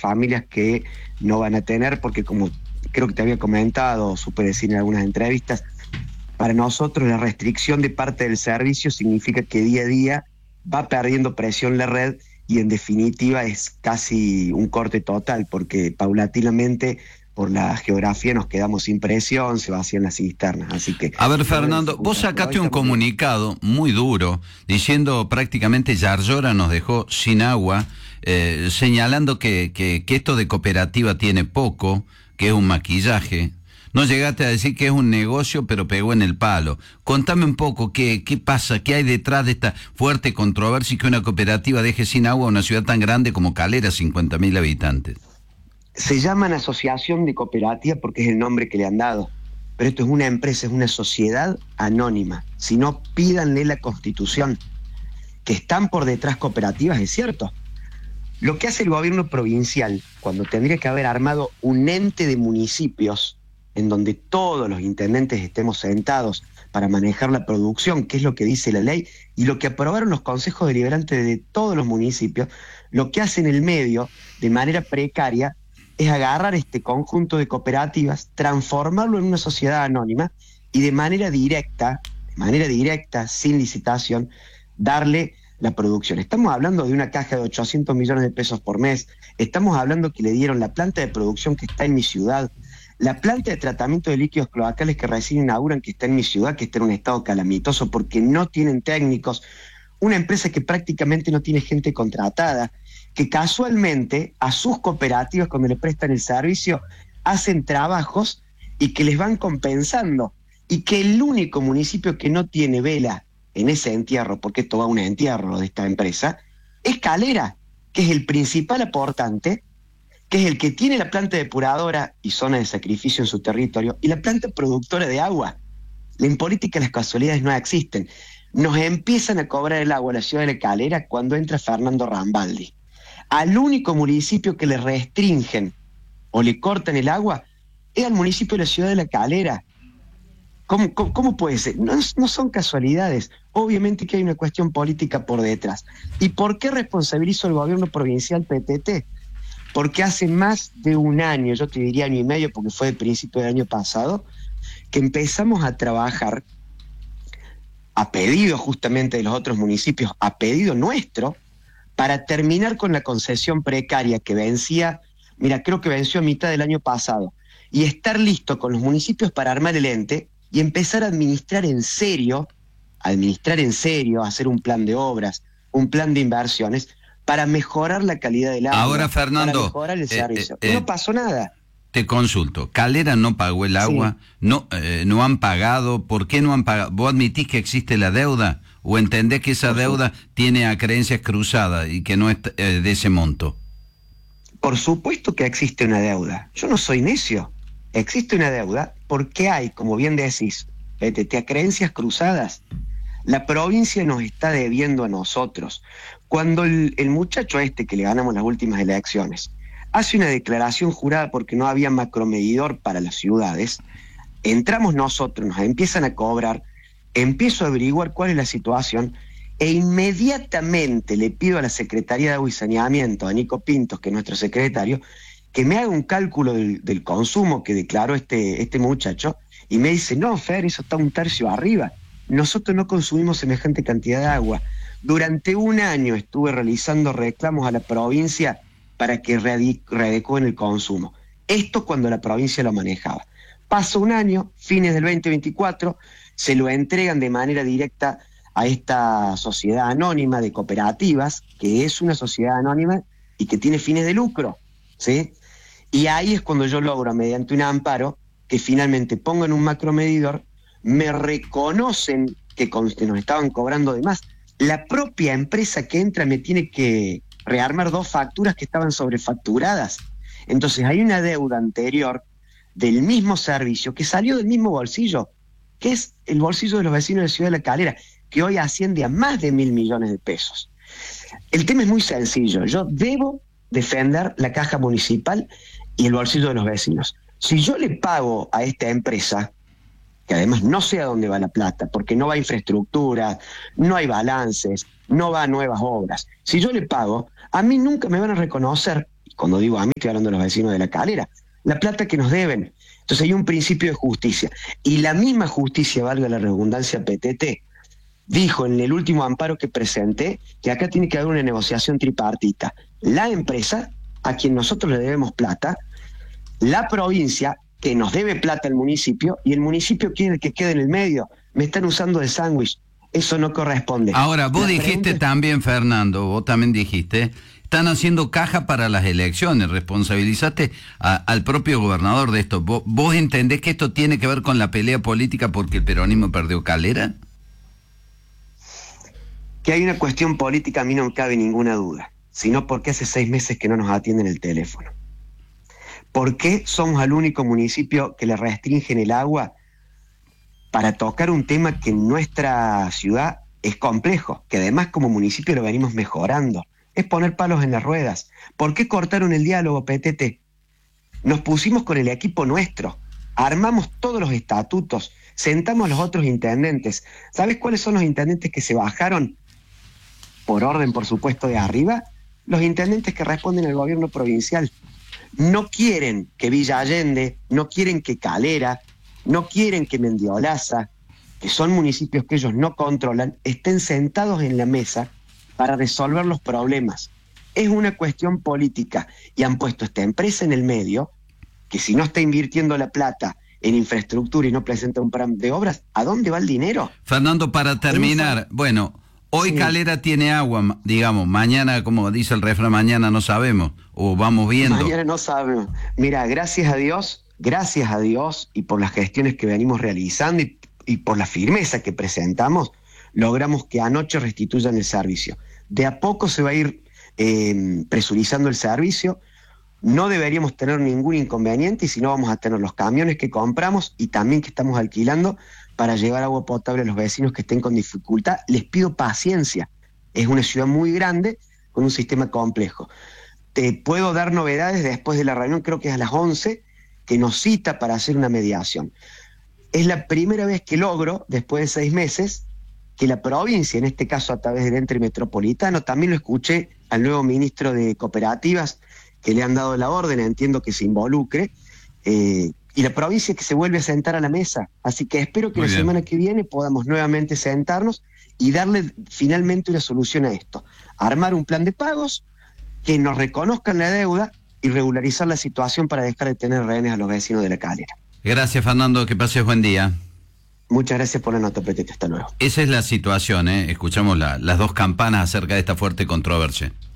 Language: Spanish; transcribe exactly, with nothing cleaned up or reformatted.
familias que no van a tener, porque como creo que te había comentado, supe decir en algunas entrevistas, para nosotros la restricción de parte del servicio significa que día a día va perdiendo presión la red y en definitiva es casi un corte total, porque paulatinamente por la geografía nos quedamos sin presión, se vacían las cisternas, así que... A ver, Fernando, vos sacaste un comunicado muy duro, diciendo prácticamente Yarlora nos dejó sin agua, eh, señalando que, que, que esto de cooperativa tiene poco, que es un maquillaje. No llegaste a decir que es un negocio, pero pegó en el palo. Contame un poco qué, qué pasa, qué hay detrás de esta fuerte controversia que una cooperativa deje sin agua a una ciudad tan grande como Calera, cincuenta mil habitantes. Se llaman asociación de cooperativa porque es el nombre que le han dado, pero esto es una empresa, es una sociedad anónima. Si no, pídanle la Constitución. Que están por detrás cooperativas, es cierto. Lo que hace el gobierno provincial, cuando tendría que haber armado un ente de municipios, en donde todos los intendentes estemos sentados para manejar la producción, que es lo que dice la ley, y lo que aprobaron los consejos deliberantes de todos los municipios, lo que hace en el medio, de manera precaria, es agarrar este conjunto de cooperativas, transformarlo en una sociedad anónima y de manera directa, de manera directa, sin licitación, darle la producción. Estamos hablando de una caja de ochocientos millones de pesos por mes, estamos hablando que le dieron la planta de producción que está en mi ciudad, la planta de tratamiento de líquidos cloacales que recién inauguran, que está en mi ciudad, que está en un estado calamitoso porque no tienen técnicos, una empresa que prácticamente no tiene gente contratada, que casualmente a sus cooperativas cuando le prestan el servicio hacen trabajos y que les van compensando, y que el único municipio que no tiene vela en ese entierro, porque esto va a un entierro de esta empresa, es Calera, que es el principal aportante, que es el que tiene la planta depuradora y zona de sacrificio en su territorio, y la planta productora de agua. En política las casualidades no existen. Nos empiezan a cobrar el agua a la ciudad de Calera cuando entra Fernando Rambaldi. Al único municipio que le restringen o le cortan el agua es al municipio de la ciudad de La Calera. ¿Cómo, cómo, cómo puede ser? No, no son casualidades. Obviamente que hay una cuestión política por detrás. ¿Y por qué responsabilizo al gobierno provincial P T T? Porque hace más de un año, yo te diría año y medio, porque fue el principio del año pasado, que empezamos a trabajar a pedido justamente de los otros municipios, a pedido nuestro, para terminar con la concesión precaria que vencía, mira, creo que venció a mitad del año pasado, y estar listo con los municipios para armar el ente y empezar a administrar en serio, administrar en serio, hacer un plan de obras, un plan de inversiones, para mejorar la calidad del agua. Ahora, Fernando, para mejorar el servicio. Eh, eh, no pasó nada. Te consulto, Calera no pagó el agua, sí. no, eh, no han pagado, ¿por qué no han pagado? ¿Vos admitís que existe la deuda? ¿O entendés que esa deuda tiene a creencias cruzadas y que no es eh, de ese monto? Por supuesto que existe una deuda. Yo no soy necio. Existe una deuda porque hay, como bien decís, P T T, a creencias cruzadas. La provincia nos está debiendo a nosotros. Cuando el, el muchacho este que le ganamos las últimas elecciones hace una declaración jurada porque no había macromedidor para las ciudades, entramos nosotros, nos empiezan a cobrar, empiezo a averiguar cuál es la situación e inmediatamente le pido a la Secretaría de Agua y Saneamiento, a Nico Pintos, que es nuestro secretario, que me haga un cálculo del, del consumo que declaró este, este muchacho, y me dice, no, Fer, eso está un tercio arriba. Nosotros no consumimos semejante cantidad de agua. Durante un año estuve realizando reclamos a la provincia para que readecúen el consumo. Esto cuando la provincia lo manejaba. Pasa un año, fines del veinte veinticuatro, se lo entregan de manera directa a esta sociedad anónima de cooperativas, que es una sociedad anónima y que tiene fines de lucro, ¿sí? Y ahí es cuando yo logro, mediante un amparo, que finalmente pongan un macromedidor, me reconocen que nos estaban cobrando de más. La propia empresa que entra me tiene que rearmar dos facturas que estaban sobrefacturadas. Entonces hay una deuda anterior del mismo servicio que salió del mismo bolsillo, que es el bolsillo de los vecinos de Ciudad de La Calera, que hoy asciende a más de mil millones de pesos. El tema es muy sencillo. Yo debo defender la caja municipal y el bolsillo de los vecinos. Si yo le pago a esta empresa, que además no sé a dónde va la plata, porque no va a infraestructura, no hay balances, no va a nuevas obras. Si yo le pago, a mí nunca me van a reconocer cuando digo a mí estoy hablando de los vecinos de La Calera, la plata que nos deben. Entonces hay un principio de justicia. Y la misma justicia, valga la redundancia, P T T, dijo en el último amparo que presenté que acá tiene que haber una negociación tripartita. La empresa, a quien nosotros le debemos plata, la provincia, que nos debe plata al municipio, y el municipio quiere que quede en el medio. Me están usando de sándwich. Eso no corresponde. Ahora, vos la dijiste pregunta... también, Fernando, vos también dijiste, están haciendo caja para las elecciones, responsabilizaste a, al propio gobernador de esto. ¿Vos, ¿Vos entendés que esto tiene que ver con la pelea política porque el peronismo perdió Calera? Que hay una cuestión política, a mí no me cabe ninguna duda, sino porque hace seis meses que no nos atienden el teléfono. ¿Por qué somos el único municipio que le restringen el agua para tocar un tema que en nuestra ciudad es complejo, que además como municipio lo venimos mejorando? Es poner palos en las ruedas. ¿Por qué cortaron el diálogo, P T T? Nos pusimos con el equipo nuestro, armamos todos los estatutos, sentamos a los otros intendentes. ¿Sabes cuáles son los intendentes que se bajaron? Por orden, por supuesto, de arriba, los intendentes que responden al gobierno provincial. No quieren que Villa Allende, no quieren que Calera, no quieren que Mendiolaza, que son municipios que ellos no controlan, estén sentados en la mesa para resolver los problemas. Es una cuestión política y han puesto esta empresa en el medio, que si no está invirtiendo la plata en infraestructura y no presenta un plan de obras, ¿a dónde va el dinero? Fernando, para terminar, bueno... Hoy sí. Calera tiene agua, digamos, mañana, como dice el refrán, mañana no sabemos, o vamos viendo. Mañana no sabemos. Mira, gracias a Dios, gracias a Dios, y por las gestiones que venimos realizando y, y por la firmeza que presentamos, logramos que anoche restituyan el servicio. De a poco se va a ir eh, presurizando el servicio, no deberíamos tener ningún inconveniente, y si no vamos a tener los camiones que compramos y también que estamos alquilando para llevar agua potable a los vecinos que estén con dificultad. Les pido paciencia. Es una ciudad muy grande con un sistema complejo. Te puedo dar novedades después de la reunión, creo que es a las once, que nos cita para hacer una mediación. Es la primera vez que logro, después de seis meses, que la provincia, en este caso a través del ente metropolitano, también lo escuché al nuevo ministro de Cooperativas, que le han dado la orden, entiendo que se involucre, eh, y la provincia que se vuelve a sentar a la mesa. Así que espero que Muy la bien. semana que viene podamos nuevamente sentarnos y darle finalmente una solución a esto. Armar un plan de pagos, que nos reconozcan la deuda y regularizar la situación para dejar de tener rehenes a los vecinos de La Calera. Gracias, Fernando, que pases buen día. Muchas gracias por la nota, P T T. Hasta luego. Esa es la situación, ¿eh? Escuchamos la, las dos campanas acerca de esta fuerte controversia.